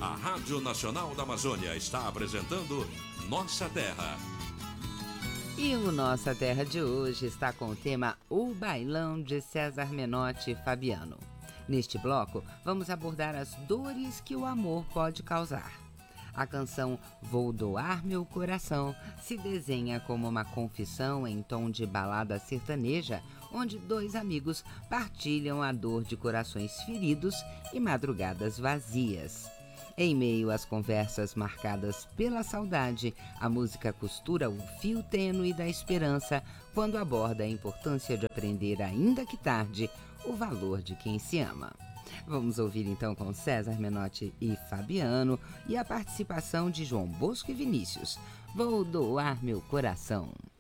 A Rádio Nacional da Amazônia está apresentando Nossa Terra. E o Nossa Terra de hoje está com o tema O Bailão de César Menotti e Fabiano. Neste bloco, vamos abordar as dores que o amor pode causar. A canção Vou Doar Meu Coração se desenha como uma confissão em tom de balada sertaneja, onde dois amigos partilham a dor de corações feridos e madrugadas vazias. Em meio às conversas marcadas pela saudade, a música costura o fio tênue da esperança quando aborda a importância de aprender, ainda que tarde, o valor de quem se ama. Vamos ouvir então com César Menotti e Fabiano e a participação de João Bosco e Vinícius. Vou doar meu coração.